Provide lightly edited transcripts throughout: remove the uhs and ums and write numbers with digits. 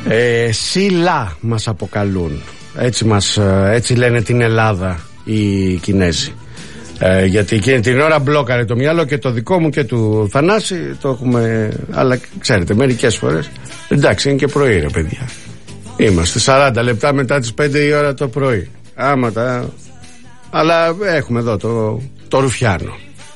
Σιλά μας αποκαλούν. Έτσι λένε την Ελλάδα οι Κινέζοι. Γιατί εκείνη την ώρα μπλόκαρε το μυαλό και το δικό μου και του Θανάση. Το έχουμε. Αλλά ξέρετε, μερικές φορές. Εντάξει, είναι και πρωί, ρε παιδιά. Είμαστε 40 λεπτά μετά τις 5 η ώρα το πρωί. Αλλά έχουμε εδώ το Ρουφιάνο.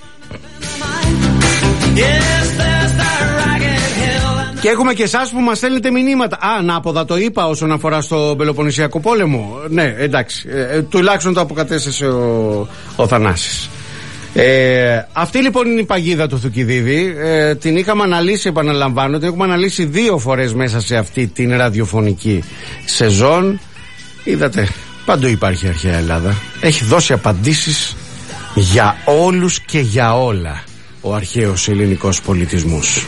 Και έχουμε και εσάς που μας στέλνετε μηνύματα. Ανάποδα το είπα όσον αφορά στο Πελοποννησιακό πόλεμο. Ναι, εντάξει. Τουλάχιστον το αποκατέστησε ο Θανάσης. Αυτή λοιπόν είναι η παγίδα του Θουκυδίδη. Την είχαμε αναλύσει, επαναλαμβάνω, την έχουμε αναλύσει 2 φορές μέσα σε αυτή την ραδιοφωνική σεζόν. Είδατε, παντού υπάρχει αρχαία Ελλάδα. Έχει δώσει απαντήσεις για όλους και για όλα ο αρχαίος ελληνικός πολιτισμός.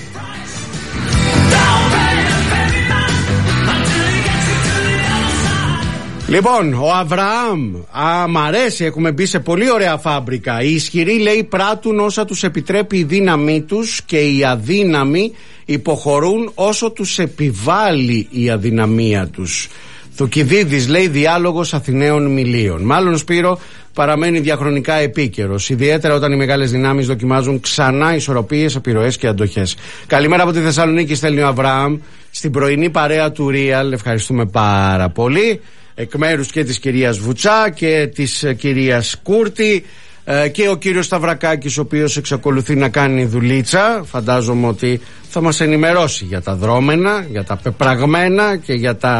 Λοιπόν, ο Αβραάμ, μ' αρέσει, έχουμε μπει σε πολύ ωραία φάμπρικα. Οι ισχυροί, λέει, πράττουν όσα τους επιτρέπει η δύναμή τους και οι αδύναμοι υποχωρούν όσο τους επιβάλλει η αδυναμία τους. Θουκυδίδης, λέει, διάλογος Αθηναίων Μιλίων. Μάλλον, Σπύρο, παραμένει διαχρονικά επίκαιρος, ιδιαίτερα όταν οι μεγάλες δυνάμεις δοκιμάζουν ξανά ισορροπίες, επιρροές και αντοχές. Καλημέρα από τη Θεσσαλονίκη, στέλνει ο Αβραάμ, στην πρωινή παρέα του Real. Ευχαριστούμε πάρα πολύ. Εκ μέρους και της κυρίας Βουτσά και της κυρίας Κούρτη και ο κύριος Σταυρακάκης, ο οποίος εξακολουθεί να κάνει δουλίτσα. Φαντάζομαι ότι θα μας ενημερώσει για τα δρόμενα, για τα πεπραγμένα και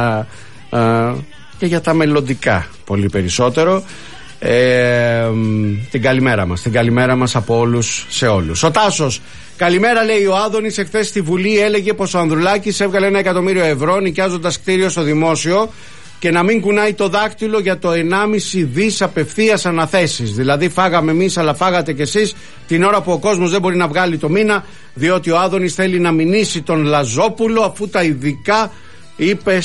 για τα μελλοντικά πολύ περισσότερο. Την καλημέρα μας από όλους σε όλους. Ο Τάσος, καλημέρα, λέει ο Άδωνης. Εχθές στη Βουλή έλεγε πως ο Ανδρουλάκης έβγαλε 1 εκατομμύριο ευρώ νοικιάζοντας κτίριο στο δημόσιο και να μην κουνάει το δάκτυλο για το 1,5 δις απευθείας αναθέσεις. Δηλαδή φάγαμε εμείς, αλλά φάγατε κι εσείς, την ώρα που ο κόσμος δεν μπορεί να βγάλει το μήνα, διότι ο Άδωνης θέλει να μηνύσει τον Λαζόπουλο αφού τα ειδικά είπε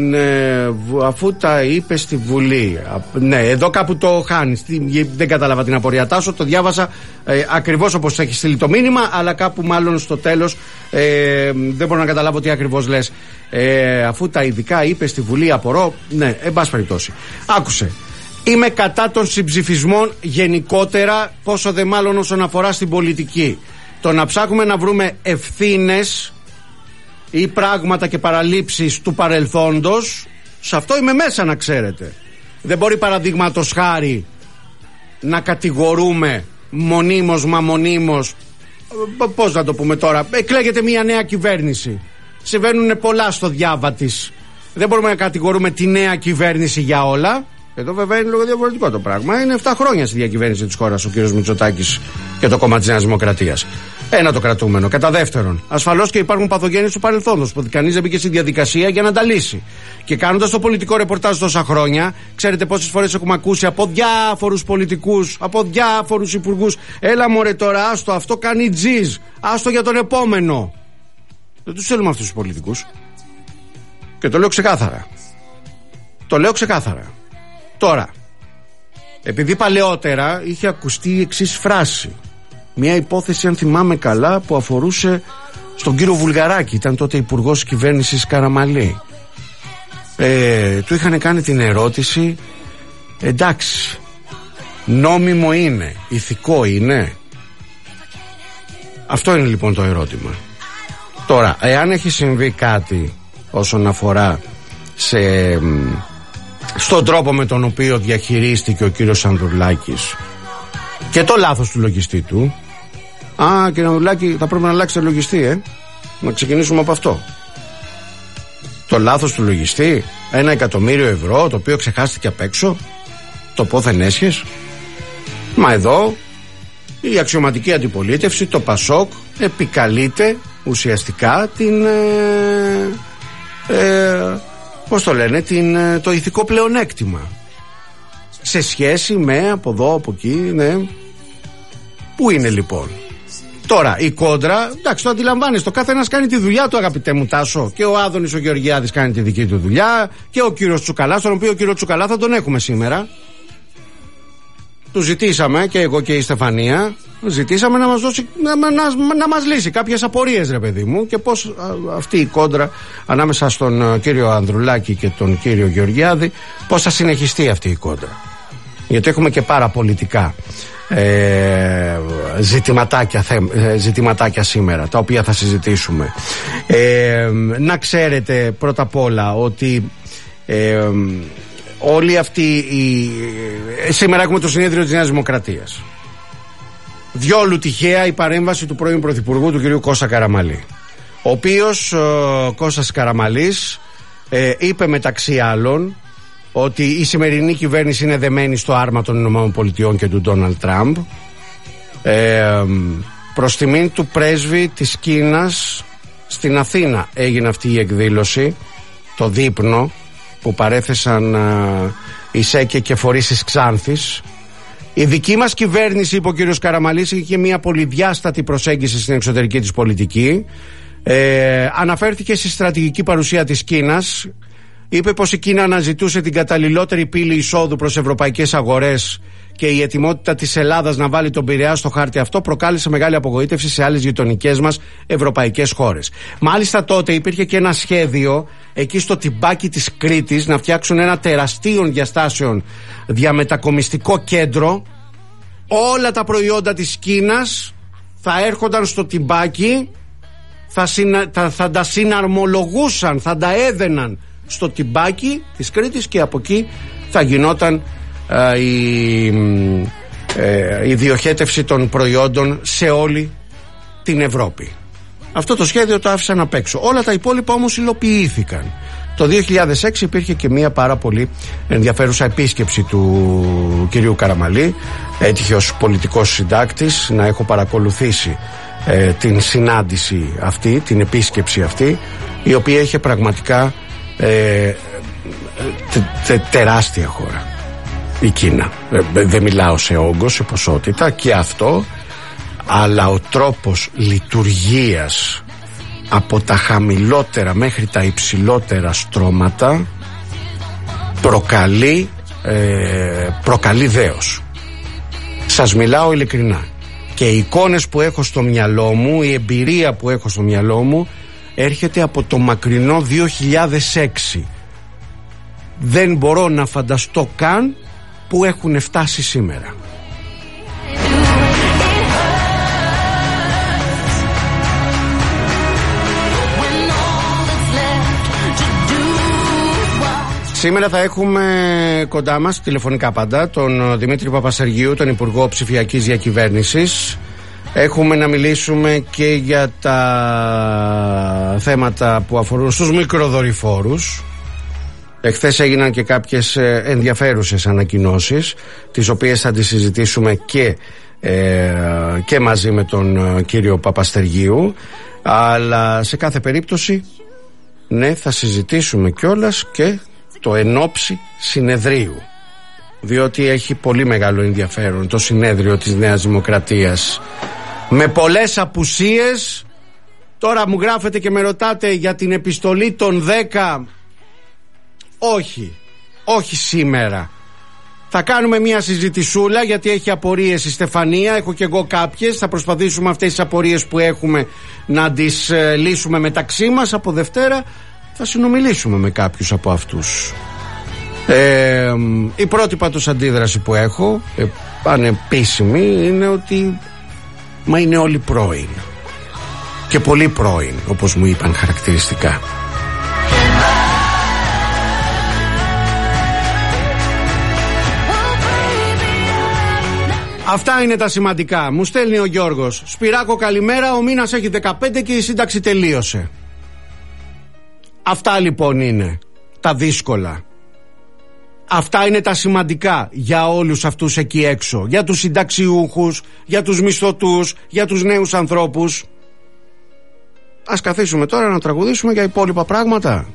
στη Βουλή. Ναι, εδώ κάπου το χάνεις. Δεν κατάλαβα την απορία, Τάσο. Το διάβασα ακριβώς όπως έχει στείλει το μήνυμα, αλλά κάπου μάλλον στο τέλος δεν μπορώ να καταλάβω τι ακριβώς λες. Αφού τα ειδικά είπε στη Βουλή, απορώ. Ναι, εν πάση περιπτώσει. Άκουσε. Είμαι κατά των συμψηφισμών γενικότερα, πόσο δε μάλλον όσον αφορά στην πολιτική. Το να ψάχνουμε να βρούμε ευθύνες ή πράγματα και παραλήψεις του παρελθόντος, σε αυτό είμαι μέσα, να ξέρετε. Δεν μπορεί, παραδείγματος χάρη, να κατηγορούμε μονίμως, πώς να το πούμε τώρα, εκλέγεται μια νέα κυβέρνηση, συμβαίνουν πολλά στο διάβα της, δεν μπορούμε να κατηγορούμε τη νέα κυβέρνηση για όλα. Εδώ βέβαια είναι λίγο διαφορετικό το πράγμα. Είναι 7 χρόνια στη διακυβέρνηση της χώρας ο κύριος Μητσοτάκης και το κόμμα της Νέας Δημοκρατίας. Ένα το κρατούμενο. Κατά δεύτερον, ασφαλώς και υπάρχουν παθογένειες του παρελθόντος που κανείς δεν μπήκε στη διαδικασία για να τα λύσει. Και κάνοντας το πολιτικό ρεπορτάζ τόσα χρόνια, ξέρετε πόσες φορές έχουμε ακούσει από διάφορους πολιτικούς, από διάφορους υπουργούς, έλα μωρέ τώρα, άστο, αυτό κάνει τζιζ, άστο για τον επόμενο. Δεν τους θέλουμε αυτούς τους πολιτικούς. Και το λέω ξεκάθαρα. Τώρα, επειδή παλαιότερα είχε ακουστεί η εξής φράση, μια υπόθεση, αν θυμάμαι καλά, που αφορούσε στον κύριο Βουλγαράκη, ήταν τότε υπουργός κυβέρνησης Καραμαλή. Του είχαν κάνει την ερώτηση, εντάξει, νόμιμο είναι, ηθικό είναι? Αυτό είναι λοιπόν το ερώτημα. Τώρα, εάν έχει συμβεί κάτι όσον αφορά στον τρόπο με τον οποίο διαχειρίστηκε ο κύριος Ανδρουλάκης και το λάθος του λογιστή του. Κύριε Ανδρουλάκη, θα πρέπει να αλλάξετε λογιστή, να ξεκινήσουμε από αυτό. Το λάθος του λογιστή, 1 εκατομμύριο ευρώ, το οποίο ξεχάστηκε απ' έξω, το πόθεν έσχες. Μα εδώ η αξιωματική αντιπολίτευση, το ΠΑΣΟΚ, επικαλείται ουσιαστικά την πώς το λένε, το ηθικό πλεονέκτημα σε σχέση με από εδώ, από εκεί, ναι. Πού είναι λοιπόν τώρα η κόντρα? Εντάξει, το αντιλαμβάνεις, το κάθε ένας κάνει τη δουλειά του, αγαπητέ μου Τάσο. Και ο Άδωνης ο Γεωργιάδης κάνει τη δική του δουλειά, και ο κύριος Τσουκαλάς, τον οποίο κύριο Τσουκαλά θα τον έχουμε σήμερα. του ζητήσαμε, και εγώ και η Στεφανία, ζητήσαμε να μας δώσει, να μας λύσει κάποιες απορίες, ρε παιδί μου, και πώς αυτή η κόντρα ανάμεσα στον κύριο Ανδρουλάκη και τον κύριο Γεωργιάδη, πώς θα συνεχιστεί αυτή η κόντρα. Γιατί έχουμε και πάρα πολιτικά ζητηματάκια σήμερα, τα οποία θα συζητήσουμε. Να ξέρετε πρώτα απ' όλα ότι όλοι αυτοί σήμερα έχουμε το συνέδριο της Νέας Δημοκρατίας. Διόλου τυχαία η παρέμβαση του πρώην Πρωθυπουργού, του κυρίου Κώστα Καραμαλή, ο οποίος Κώστας Καραμαλής είπε μεταξύ άλλων ότι η σημερινή κυβέρνηση είναι δεμένη στο άρμα των ΗΠΑ και του Ντόναλντ Τραμπ, προς τιμήν του πρέσβη της Κίνας στην Αθήνα έγινε αυτή η εκδήλωση, το δείπνο που παρέθεσαν οι ΣΕΚΕ και φορείς της Ξάνθης. Η δική μας κυβέρνηση, είπε ο κύριος Καραμαλής, είχε μια πολυδιάστατη προσέγγιση στην εξωτερική της πολιτική. Αναφέρθηκε στη στρατηγική παρουσία της Κίνας. Είπε πως η Κίνα αναζητούσε την καταλληλότερη πύλη εισόδου προς ευρωπαϊκές αγορές και η ετοιμότητα της Ελλάδας να βάλει τον Πειραιά στο χάρτη αυτό προκάλεσε μεγάλη απογοήτευση σε άλλες γειτονικές μας ευρωπαϊκές χώρες. Μάλιστα τότε υπήρχε και ένα σχέδιο εκεί στο τυμπάκι της Κρήτης να φτιάξουν ένα τεραστίων διαστάσεων διαμετακομιστικό κέντρο. Όλα τα προϊόντα της Κίνας θα έρχονταν στο τυμπάκι, θα τα συναρμολογούσαν, θα τα έδαιναν στο τυμπάκι της Κρήτης και από εκεί θα γινόταν η διοχέτευση των προϊόντων σε όλη την Ευρώπη. Αυτό το σχέδιο το άφησαν απ' έξω. Όλα τα υπόλοιπα όμως υλοποιήθηκαν. Το 2006 υπήρχε και μια πάρα πολύ ενδιαφέρουσα επίσκεψη του κυρίου Καραμαλή. Έτυχε ως πολιτικός συντάκτης να έχω παρακολουθήσει την συνάντηση αυτή, την επίσκεψη αυτή, η οποία είχε πραγματικά τεράστια χώρα η Κίνα. Δεν μιλάω σε όγκο, σε ποσότητα και αυτό, αλλά ο τρόπος λειτουργίας από τα χαμηλότερα μέχρι τα υψηλότερα στρώματα προκαλεί δέος. Σας μιλάω ειλικρινά, και οι εικόνες που έχω στο μυαλό μου, η εμπειρία που έχω στο μυαλό μου έρχεται από το μακρινό 2006. Δεν μπορώ να φανταστώ καν που έχουν φτάσει σήμερα. Σήμερα θα έχουμε κοντά μας, τηλεφωνικά πάντα, τον Δημήτρη Παπασεργίου, τον Υπουργό Ψηφιακής Διακυβέρνησης. Έχουμε να μιλήσουμε και για τα θέματα που αφορούν στους μικροδορυφόρους. Εχθές έγιναν και κάποιες ενδιαφέρουσες ανακοινώσεις, τις οποίες θα τις συζητήσουμε και μαζί με τον κύριο Παπαστεργίου. Αλλά σε κάθε περίπτωση, ναι, θα συζητήσουμε κιόλας και το ενόψει συνεδρίου, διότι έχει πολύ μεγάλο ενδιαφέρον το συνέδριο της Νέας Δημοκρατίας, με πολλές απουσίες. Τώρα μου γράφετε και με ρωτάτε για την επιστολή των 10. Όχι σήμερα. Θα κάνουμε μια συζητησούλα, γιατί έχει απορίες η Στεφανία, έχω και εγώ κάποιες. Θα προσπαθήσουμε αυτές τις απορίες που έχουμε να τις λύσουμε μεταξύ μας. Από Δευτέρα θα συνομιλήσουμε με κάποιους από αυτούς. Η πρώτη πάντως αντίδραση που έχω, ανεπίσημη, είναι ότι μα είναι όλοι πρώην, και πολύ πρώην, όπως μου είπαν χαρακτηριστικά. Αυτά είναι τα σημαντικά. Μου στέλνει ο Γιώργος: Σπυράκο, καλημέρα, ο μήνας έχει 15 και η σύνταξη τελείωσε. Αυτά λοιπόν είναι τα δύσκολα. Αυτά είναι τα σημαντικά για όλους αυτούς εκεί έξω, για τους συνταξιούχους, για τους μισθωτούς, για τους νέους ανθρώπους. Ας καθίσουμε τώρα να τραγουδήσουμε για υπόλοιπα πράγματα.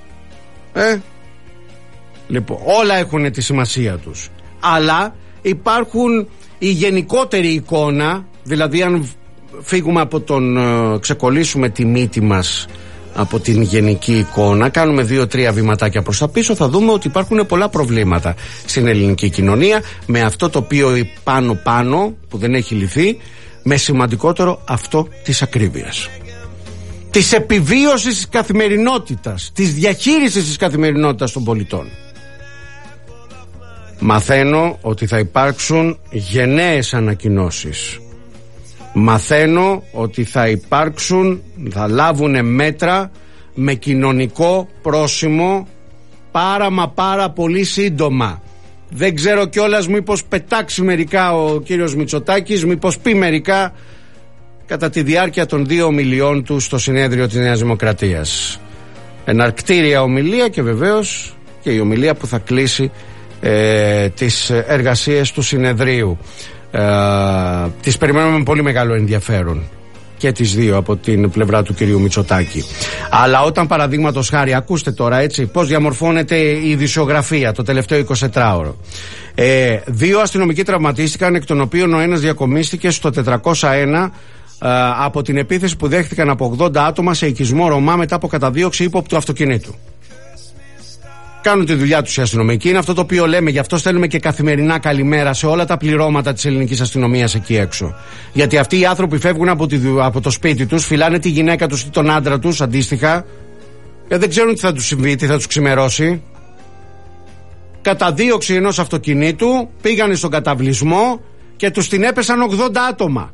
Λοιπόν, όλα έχουν τη σημασία τους, αλλά υπάρχουν η γενικότερη εικόνα, δηλαδή αν φύγουμε από ξεκολλήσουμε τη μύτη μας από την γενική εικόνα, κάνουμε 2-3 βηματάκια προς τα πίσω, θα δούμε ότι υπάρχουν πολλά προβλήματα στην ελληνική κοινωνία, με αυτό το οποίο πάνω που δεν έχει λυθεί, με σημαντικότερο αυτό της ακρίβειας, της επιβίωσης της καθημερινότητας, της διαχείρισης της καθημερινότητας των πολιτών. Μαθαίνω ότι θα υπάρξουν γενναίες ανακοινώσεις. Μαθαίνω ότι θα λάβουν μέτρα με κοινωνικό πρόσημο πάρα πολύ σύντομα. Δεν ξέρω κιόλας μήπως πετάξει μερικά ο κύριος Μητσοτάκης, μήπως πει μερικά κατά τη διάρκεια των 2 ομιλιών του στο συνέδριο της Νέας Δημοκρατίας. Εναρκτήρια ομιλία και βεβαίως και η ομιλία που θα κλείσει τις εργασίες του συνεδρίου. Τις περιμένουμε με πολύ μεγάλο ενδιαφέρον και τις δύο από την πλευρά του κυρίου Μητσοτάκη. Αλλά όταν παραδείγματος χάρη, ακούστε τώρα έτσι πώς διαμορφώνεται η ειδησιογραφία το τελευταίο 24ωρο. 2 αστυνομικοί τραυματίστηκαν, εκ των οποίων ο ένας διακομίστηκε στο 401 από την επίθεση που δέχτηκαν από 80 άτομα σε οικισμό Ρωμά μετά από καταδίωξη ύποπτου αυτοκινήτου. Κάνουν τη δουλειά τους οι αστυνομικοί, είναι αυτό το οποίο λέμε, γι' αυτό στέλνουμε και καθημερινά καλημέρα σε όλα τα πληρώματα της ελληνικής αστυνομίας εκεί έξω. Γιατί αυτοί οι άνθρωποι φεύγουν από το σπίτι τους, φυλάνε τη γυναίκα τους ή τον άντρα τους αντίστοιχα, και δεν ξέρουν τι θα τους συμβεί, τι θα τους ξημερώσει. Καταδίωξη ενός αυτοκινήτου, πήγανε στον καταβλισμό και τους την έπεσαν 80 άτομα.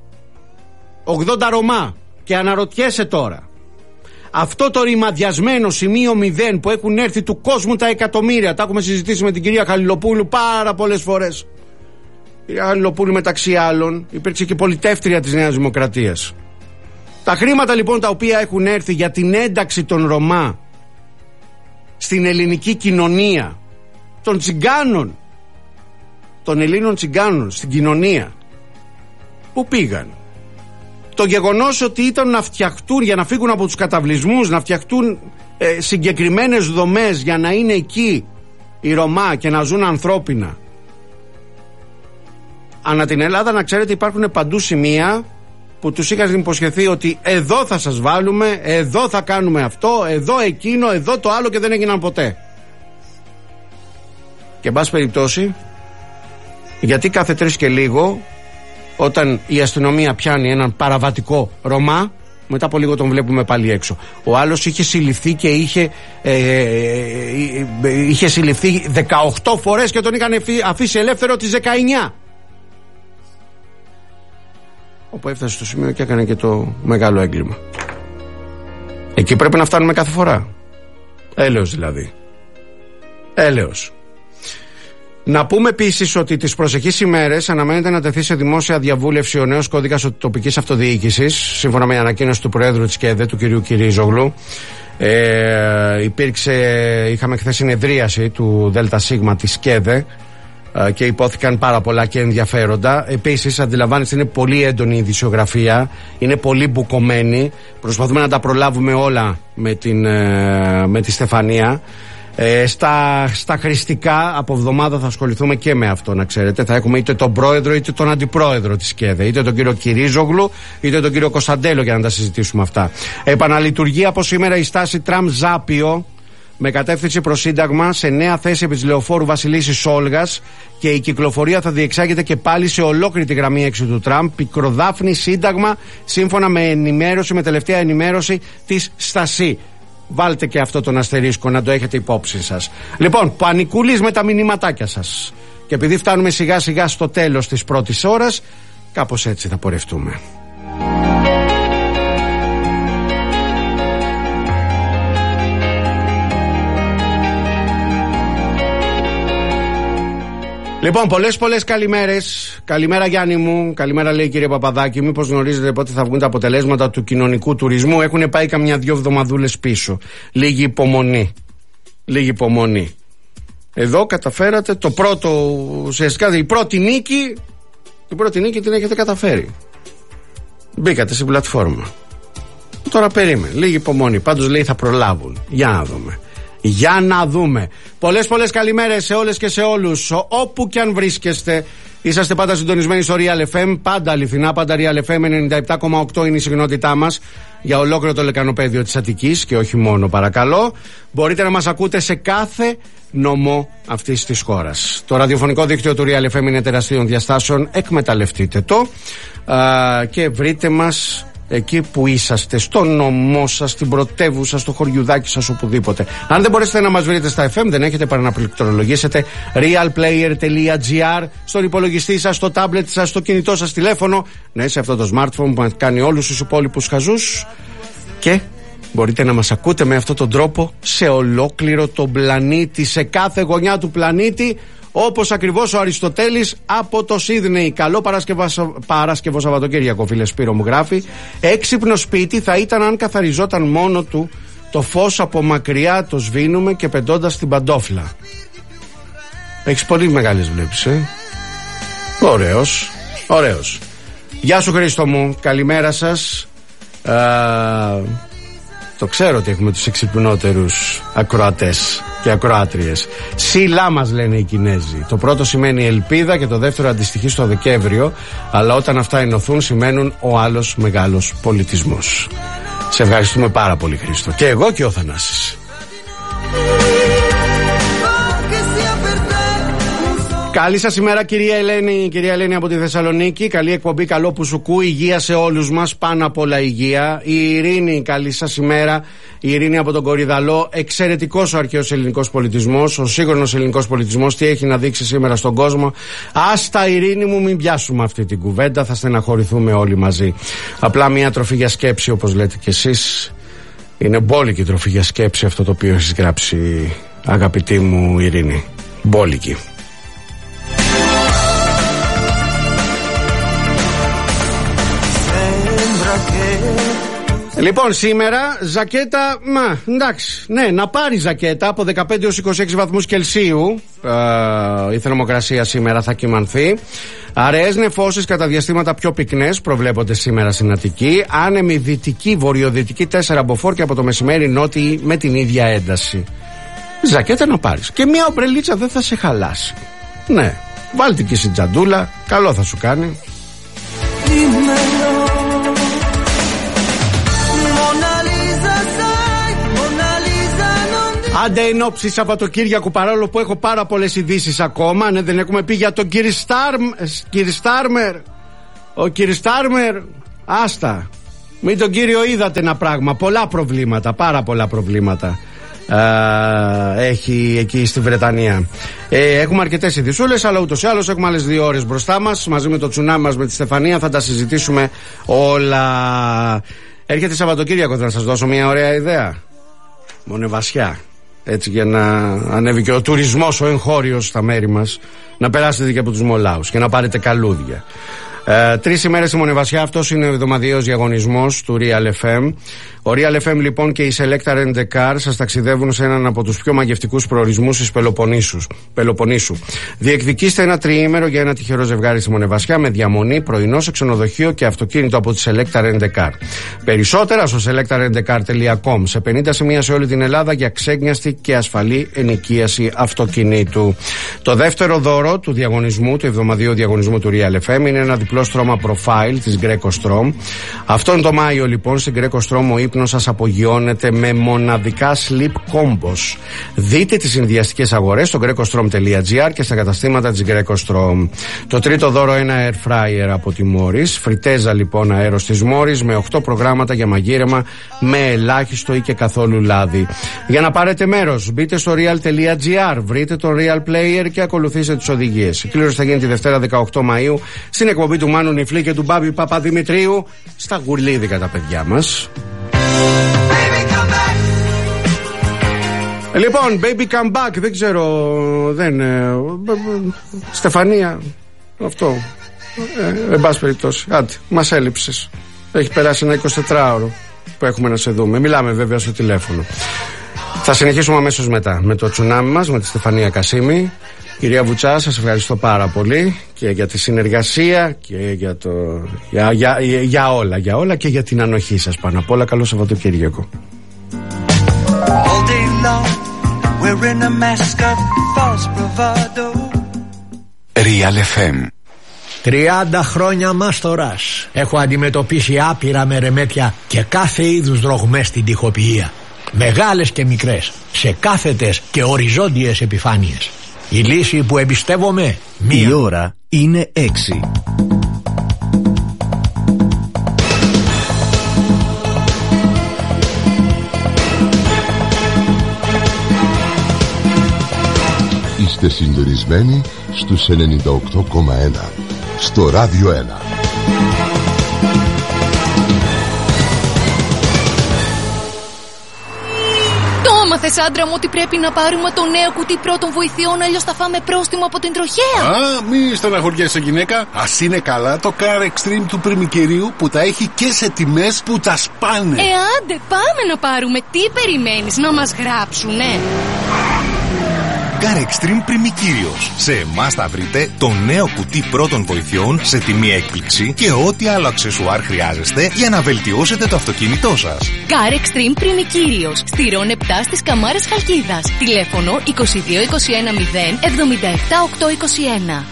80 Ρωμά. Και αναρωτιέσαι τώρα, αυτό το ρημαδιασμένο σημείο 0 που έχουν έρθει του κόσμου τα εκατομμύρια, τα έχουμε συζητήσει με την κυρία Χαλιλοπούλου πάρα πολλές φορές. Η κυρία Χαλιλοπούλου μεταξύ άλλων υπήρξε και πολιτεύτρια της Νέας Δημοκρατίας. Τα χρήματα λοιπόν τα οποία έχουν έρθει για την ένταξη των Ρωμά στην ελληνική κοινωνία, των τσιγκάνων, των Ελλήνων τσιγκάνων στην κοινωνία, πού πήγαν? Το γεγονός ότι ήταν να φτιαχτούν, για να φύγουν από τους καταβλισμούς, να φτιαχτούν συγκεκριμένες δομές για να είναι εκεί οι Ρωμά και να ζουν ανθρώπινα. Ανά την Ελλάδα, να ξέρετε, υπάρχουν παντού σημεία που τους είχαν υποσχεθεί ότι εδώ θα σας βάλουμε, εδώ θα κάνουμε αυτό, εδώ εκείνο, εδώ το άλλο, και δεν έγιναν ποτέ. Και εν πάση περιπτώσει, γιατί κάθε 3 και λίγο, όταν η αστυνομία πιάνει έναν παραβατικό Ρωμά, μετά από λίγο τον βλέπουμε πάλι έξω. Ο άλλος είχε συλληφθεί και είχε συλληφθεί 18 φορές και τον είχαν αφήσει ελεύθερο τις 19. Όπου έφτασε στο σημείο και έκανε και το μεγάλο έγκλημα. Εκεί πρέπει να φτάνουμε κάθε φορά. Έλεος δηλαδή. Έλεος. Να πούμε επίσης ότι τις προσεχείς ημέρες αναμένεται να τεθεί σε δημόσια διαβούλευση ο νέος κώδικας τοπικής αυτοδιοίκησης, σύμφωνα με ανακοίνωση του Προέδρου της ΚΕΔΕ, του κ. Κυρίζογλου. Είχαμε χθες συνεδρίαση του ΔΣ της ΚΕΔΕ και υπόθηκαν πάρα πολλά και ενδιαφέροντα. Επίσης, αντιλαμβάνεστε, είναι πολύ έντονη η ειδησιογραφία, είναι πολύ μπουκωμένη. Προσπαθούμε να τα προλάβουμε όλα με τη Στεφανία. Στα χρηστικά από εβδομάδα θα ασχοληθούμε και με αυτό, να ξέρετε. Θα έχουμε είτε τον πρόεδρο είτε τον αντιπρόεδρο της ΚΕΔΕ, είτε τον κύριο Κυρίζογλου είτε τον κύριο Κωνσταντέλο, για να τα συζητήσουμε αυτά. Επαναλειτουργεί από σήμερα η στάση Τραμ-Ζάπιο, με κατεύθυνση προς Σύνταγμα, σε νέα θέση επί της λεωφόρου Βασιλίσσης Όλγας, και η κυκλοφορία θα διεξάγεται και πάλι σε ολόκληρη τη γραμμή 6 του Τραμπ, Πικροδάφνη Σύνταγμα, σύμφωνα με τελευταία ενημέρωση της Στασί. Βάλτε και αυτό τον αστερίσκο να το έχετε υπόψη σας. Λοιπόν, πανικούλης με τα μηνυματάκια σας. Και επειδή φτάνουμε σιγά σιγά στο τέλος της πρώτης ώρας, κάπως έτσι θα πορευτούμε. Λοιπόν, πολλές καλημέρες. Καλημέρα Γιάννη μου. Καλημέρα, λέει η κυρία Παπαδάκη. Μήπως γνωρίζετε πότε θα βγουν τα αποτελέσματα του κοινωνικού τουρισμού? Έχουν πάει καμιά 2 εβδομαδούλες πίσω. Λίγη υπομονή. Εδώ καταφέρατε το πρώτο, ουσιαστικά η πρώτη νίκη την έχετε καταφέρει. Μπήκατε στην πλατφόρμα. Τώρα περίμενε, λίγη υπομονή. Πάντως λέει θα προλάβουν. Για να δούμε. Πολλές καλημέρες σε όλες και σε όλους, όπου και αν βρίσκεστε. Είσαστε πάντα συντονισμένοι στο Real FM, πάντα αληθινά, πάντα Real FM 97,8 είναι η συχνότητά μας για ολόκληρο το λεκανοπέδιο της Αττικής και όχι μόνο, παρακαλώ. Μπορείτε να μας ακούτε σε κάθε νομό αυτής της χώρας. Το ραδιοφωνικό δίκτυο του Real FM είναι τεραστίων διαστάσεων, εκμεταλλευτείτε το και βρείτε μας εκεί που είσαστε, στο νομό σας, στην πρωτεύουσα, στο χωριουδάκι σας, οπουδήποτε. Αν δεν μπορέσετε να μας βρείτε στα FM, δεν έχετε παρά να πληκτρολογήσετε realplayer.gr στον υπολογιστή σας, στο τάμπλετ σας, στο κινητό σας τηλέφωνο, ναι, σε αυτό το smartphone που κάνει όλους τους υπόλοιπους χαζούς, και μπορείτε να μας ακούτε με αυτόν τον τρόπο σε ολόκληρο τον πλανήτη, σε κάθε γωνιά του πλανήτη, όπως ακριβώς ο Αριστοτέλης από το Σίδνεϊ. Καλό Παρασκευό Σαββατοκύριακο, φίλε Σπύρο μου γράφει. Έξυπνο σπίτι θα ήταν αν καθαριζόταν μόνο του, το φως από μακριά το σβήνουμε και πεντώντας την παντόφλα. Έχεις πολύ μεγάλες βλέψεις, Ωραίος, ωραίος. Γεια σου Χρήστο μου, καλημέρα σας. Το ξέρω ότι έχουμε τους εξυπνότερους ακροατές και ακροάτριες. Σιλά μας λένε οι Κινέζοι. Το πρώτο σημαίνει ελπίδα και το δεύτερο αντιστοιχεί στο Δεκέμβριο, αλλά όταν αυτά ενωθούν σημαίνουν ο άλλος μεγάλος πολιτισμός. Σε ευχαριστούμε πάρα πολύ Χρήστο. Και εγώ και ο Θανάσης. Καλή σας ημέρα κυρία Ελένη. Κυρία Ελένη από τη Θεσσαλονίκη. Καλή εκπομπή, καλό που σου κούει. Υγεία σε όλους μας, πάνω απ' όλα υγεία. Η Ειρήνη, καλή σας ημέρα. Η Ειρήνη από τον Κορυδαλό. Εξαιρετικός ο αρχαίος ελληνικός πολιτισμός, ο σύγχρονος ελληνικός πολιτισμός, τι έχει να δείξει σήμερα στον κόσμο. Άστα Ειρήνη μου, μην πιάσουμε αυτή την κουβέντα, θα στεναχωρηθούμε όλοι μαζί. Απλά μια τροφή για σκέψη, όπως λέτε κι εσείς. Είναι μπόλικη τροφή για σκέψη αυτό το οποίο έχεις γράψει, αγαπητή μου Ειρήνη. Μπόλικη. Λοιπόν, σήμερα ζακέτα, εντάξει, ναι, να πάρει ζακέτα από 15 έως 26 βαθμούς Κελσίου. Η θερμοκρασία σήμερα θα κυμανθεί. Αραιές νεφώσεις κατά διαστήματα πιο πυκνές προβλέπονται σήμερα στην Αττική. Άνεμη δυτική, βορειοδυτική 4 μποφόρ και από το μεσημέρι νότιη με την ίδια ένταση. Ζακέτα να πάρεις. Και μια ομπρελίτσα δεν θα σε χαλάσει. Ναι, βάλτε και στην τζαντούλα, καλό θα σου κάνει. Άντε εν ώψη Σαββατοκύριακου, παρόλο που έχω πάρα πολλές ειδήσεις ακόμα, ναι, δεν έχουμε πει για τον κύριο Στάρμερ. Ο κύριος Στάρμερ, άστα. Μην τον κύριο είδατε ένα πράγμα, πολλά προβλήματα, πάρα πολλά προβλήματα έχει εκεί στη Βρετανία. Έχουμε αρκετές ειδησούλες, αλλά ούτως ή άλλως έχουμε άλλες 2 ώρες μπροστά μας. Μαζί με το τσουνάμι μας, με τη Στεφανία, θα τα συζητήσουμε όλα. Έρχεται Σαββατοκύριακο, θα σας δώσω μια ωραία ιδέα. Μονεβασιά. Έτσι, για να ανέβει και ο τουρισμός ο εγχώριος στα μέρη μας, να περάσετε και από τους μολάους και να πάρετε καλούδια. 3 ημέρες στη Μονεβασιά, αυτός είναι ο εβδομαδιαίος διαγωνισμός του Real FM. Ο Real FM λοιπόν και η Selecta Rent a Car σας ταξιδεύουν σε έναν από τους πιο μαγευτικούς προορισμούς της Πελοποννήσου. Διεκδικήστε ένα τριήμερο για ένα τυχερό ζευγάρι στη Μονεβασιά με διαμονή, πρωινό σε ξενοδοχείο και αυτοκίνητο από τη Selecta Rent a Car. Περισσότερα στο selectarentcar.com, σε 50 σημεία σε όλη την Ελλάδα για ξέγνιαστη και ασφαλή ενοικίαση αυτοκινήτου. Το δεύτερο δώρο του διαγωνισμού, του εβδομαδιαίου διαγωνισμού του Real FM, είναι ένα διπλό στρώμα profile της Greco Strom. Αυτόν το Μάιο λοιπόν στην Greco Strom ο ύπνος σας απογειώνεται με μοναδικά sleep combos. Δείτε τις συνδυαστικές αγορές στο grecostrom.gr και στα καταστήματα της Greco Strom. Το τρίτο δώρο, ένα air fryer από τη Morris. Φριτέζα λοιπόν αέρος της Morris με 8 προγράμματα για μαγείρεμα με ελάχιστο ή και καθόλου λάδι. Για να πάρετε μέρος, μπείτε στο real.gr, βρείτε τον Real Player και ακολουθήστε τις οδηγίες. Η κλήρωση θα γίνει τη Δευτέρα 18 Μαΐου στην εκπομπή του Μάνου Νιφλή και του Μπάμπη Παπαδημητρίου στα γουρλίδικα τα παιδιά μας. Λοιπόν, baby come back, δεν ξέρω, Στεφανία, αυτό, εν πάση περιπτώσει, άντε, μας έλειψες. Έχει περάσει ένα 24ωρο που έχουμε να σε δούμε. Μιλάμε βέβαια στο τηλέφωνο. Θα συνεχίσουμε αμέσως μετά με το τσουνάμι μας, με τη Στεφανία Κασίμη. Κυρία Βουτσά, σας ευχαριστώ πάρα πολύ και για τη συνεργασία και για όλα και για την ανοχή σας πάνω απ' όλα. Καλό Σαββατοκύριακο. Real FM 30 χρόνια μάστορας. Έχω αντιμετωπίσει άπειρα μερεμέτια και κάθε είδους δρογμές στην τοιχοποιία. Μεγάλες και μικρές, σε κάθετες και οριζόντιες επιφάνειες. Η λύση που εμπιστεύομαι, μία. Η ώρα είναι 6. Είστε συντονισμένοι στους 98,1 στο Ράδιο 1. Μάθες, άντρα μου, ότι πρέπει να πάρουμε το νέο κουτί πρώτων βοηθειών, αλλιώς θα φάμε πρόστιμο από την τροχέα. Μη στεναχωριέσαι, γυναίκα. Ας είναι καλά το Car Extreme του πριμικερίου που τα έχει και σε τιμές που τα σπάνε. Άντε, πάμε να πάρουμε. Τι περιμένεις, να μας γράψουνε? Car Extreme Πριμικύριος. Σε εμάς θα βρείτε το νέο κουτί πρώτων βοηθειών σε τιμή έκπληξη και ό,τι άλλο αξεσουάρ χρειάζεστε για να βελτιώσετε το αυτοκίνητό σας. Car Extreme Πριμικύριος. Στη Ρον 7 στις Καμάρες Χαλκίδας. Τηλέφωνο 2221 0 77 821.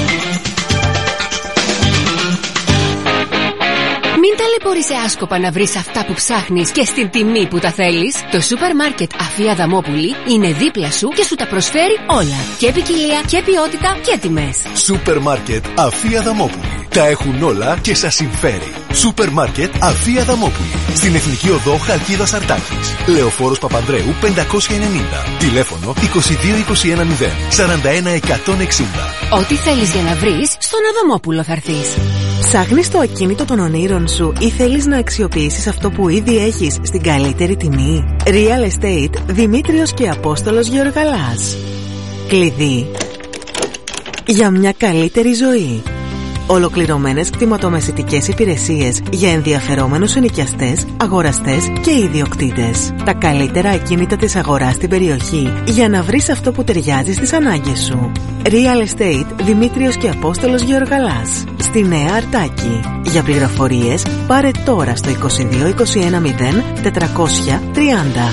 Μην ταλαιπωρείσαι άσκοπα να βρεις αυτά που ψάχνεις και στην τιμή που τα θέλεις. Το σούπερ μάρκετ Αφία Δαμόπουλη είναι δίπλα σου και σου τα προσφέρει όλα. Και ποικιλία και ποιότητα και τιμές. Σούπερ μάρκετ Αφία Δαμόπουλη. Τα έχουν όλα και σας συμφέρει. Σούπερ μάρκετ Αφία Δαμόπουλη. Στην Εθνική Οδό Χαλκίδας Αρτάκης. Λεωφόρος Παπανδρέου 590. Τηλέφωνο 2221 0 41 160. Ό,τι θέλεις για να βρεις, στον Αδαμόπουλο θα έρθεις. Ψάχνεις το ακίνητο των ονείρων σου ή θέλεις να αξιοποιήσεις αυτό που ήδη έχεις στην καλύτερη τιμή? Real Estate Δημήτριος και Απόστολος Γεωργαλάς. Κλειδί για μια καλύτερη ζωή. Ολοκληρωμένες κτηματομεσητικές υπηρεσίες για ενδιαφερόμενους ενοικιαστές, αγοραστές και ιδιοκτήτες. Τα καλύτερα ακίνητα της αγοράς στην περιοχή για να βρεις αυτό που ταιριάζει στις ανάγκες σου. Real Estate Δημήτριος και Απόστολος Γεωργαλάς. Στη Νέα Αρτάκη. Για πληροφορίες πάρε τώρα στο 2221 0 430.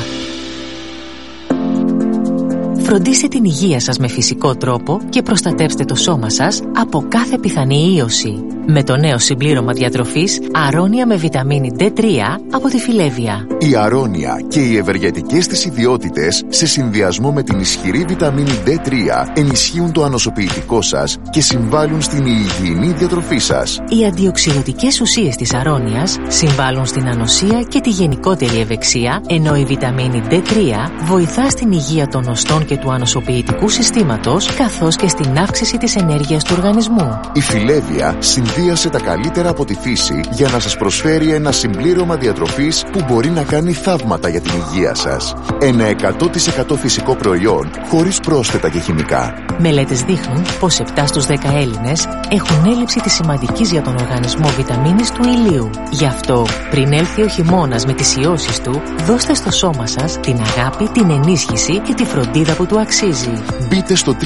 Φροντίστε την υγεία σας με φυσικό τρόπο και προστατεύστε το σώμα σας από κάθε πιθανή ίωση. Με το νέο συμπλήρωμα διατροφής Αρώνια με βιταμίνη D3 από τη Φιλέβια. Η Αρώνια και οι ευεργετικές της ιδιότητες σε συνδυασμό με την ισχυρή βιταμίνη D3 ενισχύουν το ανοσοποιητικό σας και συμβάλλουν στην υγιεινή διατροφή σας. Οι αντιοξυδοτικές ουσίες της Αρώνιας συμβάλλουν στην ανοσία και τη γενικότερη ευεξία, ενώ η βιταμίνη D3 βοηθά στην υγεία των οστών και του ανοσοποιητικού συστήματος, καθώς και στην αύξηση της ενέργειας του οργανισμού. Η Φιλέβια συνδύασε τα καλύτερα από τη φύση για να σας προσφέρει ένα συμπλήρωμα διατροφής που μπορεί να κάνει θαύματα για την υγεία σας. Ένα 100% φυσικό προϊόν, χωρίς πρόσθετα και χημικά. Μελέτες δείχνουν πως 7 στους 10 Έλληνες έχουν έλλειψη της σημαντικής για τον οργανισμό βιταμίνης του ηλίου. Γι' αυτό, πριν έλθει ο χειμώνας με τις ιώσεις του, δώστε στο σώμα σας την αγάπη, την ενίσχυση και τη φροντίδα που του αξίζει. Μπείτε στο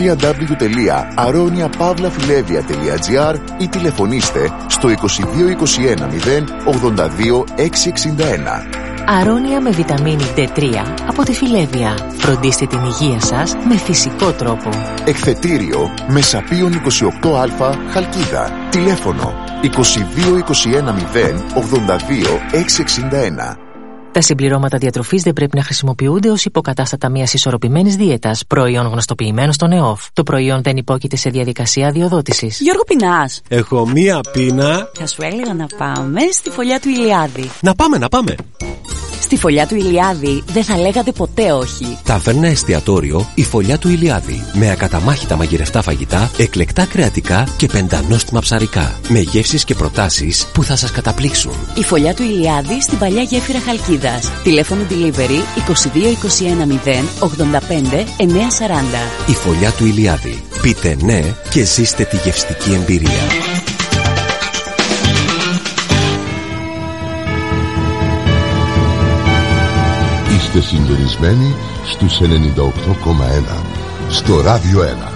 www.aroniapavlafilevia.gr ή τηλεφωνήστε στο 2221 0 82 661. Αρώνια με βιταμίνη D3 από τη Φιλέβια. Φροντίστε την υγεία σας με φυσικό τρόπο. Εκθετήριο Μεσαπίων 28α Χαλκίδα. Τηλέφωνο 2221 0 82 661. Τα συμπληρώματα διατροφής δεν πρέπει να χρησιμοποιούνται ως υποκατάστατα μιας ισορροπημένης δίαιτας, προϊόν γνωστοποιημένο στον ΕΟΦ. Το προϊόν δεν υπόκειται σε διαδικασία αδειοδότησης. Γιώργο, πεινάς? Έχω μία πείνα. Θα σου έλεγα να πάμε στη φωλιά του Ηλιάδη. Να πάμε. Στη φωλιά του Ηλιάδη δεν θα λέγατε ποτέ όχι. Ταβέρνα εστιατόριο η φωλιά του Ηλιάδη. Με ακαταμάχητα μαγειρευτά φαγητά, εκλεκτά κρεατικά και πεντανόστιμα ψαρικά. Με γεύσεις και προτάσεις που θα σας καταπλήξουν. Η φωλιά του Ηλιάδη στην παλιά γέφυρα Χαλκίδας. Τηλέφωνο delivery 2221 0 85 940. Η φωλιά του Ηλιάδη. Πείτε ναι και ζήστε τη γευστική εμπειρία. Είστε συντονισμένοι στους 98,1 στο Ράδιο 1.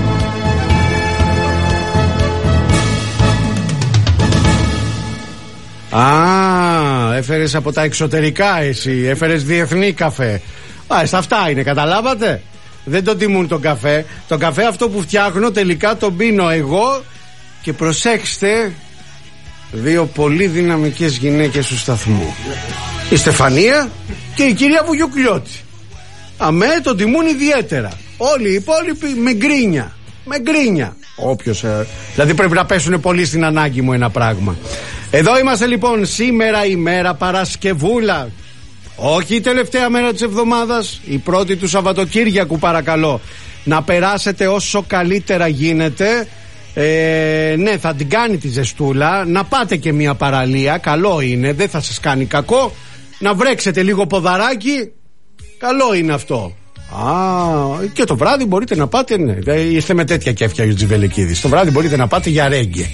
Έφερες από τα εξωτερικά εσύ, έφερες διεθνή καφέ. Αυτά είναι, καταλάβατε. Δεν το τιμούν τον καφέ. Το καφέ αυτό που φτιάχνω τελικά τον πίνω εγώ Και προσέξτε, δύο πολύ δυναμικές γυναίκες του σταθμού. Η Στεφανία και η κυρία Βουγιουκλιώτη. Αμέ, τον τιμούν ιδιαίτερα. Όλοι οι υπόλοιποι με γκρίνια. Όποιος, δηλαδή πρέπει να πέσουν πολύ στην ανάγκη μου ένα πράγμα. Εδώ είμαστε λοιπόν σήμερα, ημέρα Παρασκευούλα. Όχι η τελευταία μέρα της εβδομάδας, η πρώτη του Σαββατοκύριακου, παρακαλώ. Να περάσετε όσο καλύτερα γίνεται. Ναι, θα την κάνει τη ζεστούλα. Να πάτε και μια παραλία, καλό είναι, δεν θα σας κάνει κακό. Να βρέξετε λίγο ποδαράκι, καλό είναι αυτό. Και το βράδυ μπορείτε να πάτε, ναι, ήρθε με τέτοια κέφια ο Τζιβελεκίδης. Το βράδυ μπορείτε να πάτε για ρέγγε.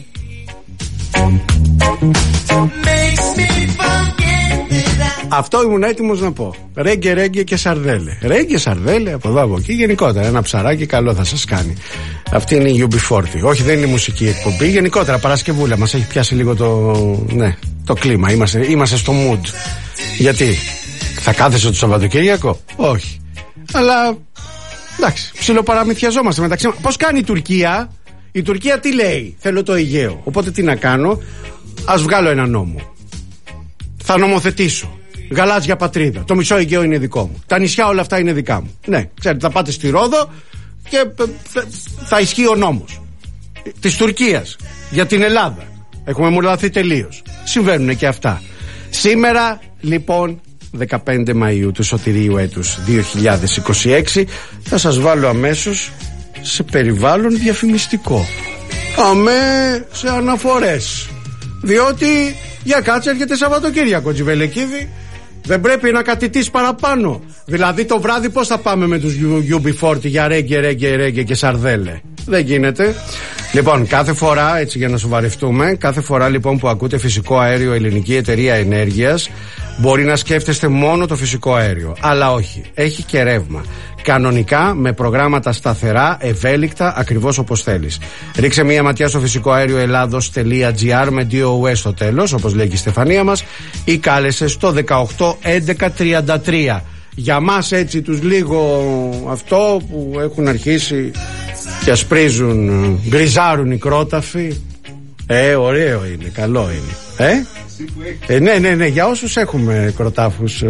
Αυτό ήμουν έτοιμος να πω. Ρέγγε και σαρδέλε. Ρέγγε, σαρδέλε, από εδώ από εκεί. Γενικότερα ένα ψαράκι καλό θα σας κάνει. Αυτή είναι η UB40. Όχι, δεν είναι μουσική εκπομπή. Γενικότερα Παρασκευούλα μας έχει πιάσει λίγο το κλίμα. Είμαστε στο mood. Γιατί θα κάθεσαι το Σαββατοκύριακο? Όχι. Αλλά εντάξει, ψιλοπαραμυθιαζόμαστε μεταξύ μας. Πώς κάνει η Τουρκία? Η Τουρκία τι λέει? Θέλω το Αιγαίο. Οπότε τι να κάνω? Ας βγάλω ένα νόμο. Θα νομοθετήσω. Γαλάζια πατρίδα. Το μισό Αιγαίο είναι δικό μου. Τα νησιά όλα αυτά είναι δικά μου. Ναι, ξέρετε, θα πάτε στη Ρόδο και θα ισχύει ο νόμος της Τουρκίας για την Ελλάδα. Έχουμε μουρλαθεί τελείως. Συμβαίνουν και αυτά. Σήμερα λοιπόν 15 Μαΐου του σωτηρίου έτους 2026 θα σας βάλω αμέσως σε περιβάλλον διαφημιστικό. Αμέ σε αναφορές. Διότι για κάτσε έρχεται Σαββατοκύριακο, Τζιβελεκίδη. Δεν πρέπει να κατητείς παραπάνω? Δηλαδή το βράδυ πώς θα πάμε με τους UB40 για ρέγγε και σαρδέλε? Δεν γίνεται. Λοιπόν, κάθε φορά, έτσι για να σοβαρευτούμε, κάθε φορά λοιπόν που ακούτε φυσικό αέριο Ελληνική Εταιρεία Ενέργειας, μπορεί να σκέφτεστε μόνο το φυσικό αέριο. Αλλά όχι, έχει και ρεύμα. Κανονικά, με προγράμματα σταθερά, ευέλικτα, ακριβώς όπως θέλεις. Ρίξε μία ματιά στο φυσικό αέριο Ελλάδος.gr με DOS στο τέλος, όπως λέει και η Στεφανία μας, ή κάλεσε στο 18 11 33. Για μας έτσι τους λίγο αυτό που έχουν αρχίσει και ασπρίζουν, γκριζάρουν οι κρόταφοι. Ωραίο είναι, καλό είναι. Ναι, για όσους έχουμε κροτάφους,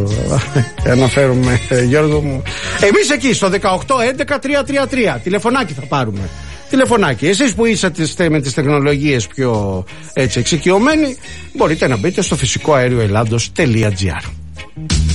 αναφέρουμε, Γιώργο μου. Εμείς εκεί στο 18 11 333 τηλεφωνάκι θα πάρουμε. Τηλεφωνάκι. Εσείς που είσαστε με τις τεχνολογίες πιο έτσι εξοικειωμένοι, μπορείτε να μπείτε στο φυσικό αέριο Ελλάδος.gr.